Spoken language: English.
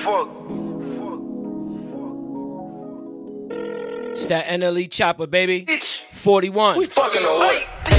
It's that NLE chopper, baby. 41. We fucking away.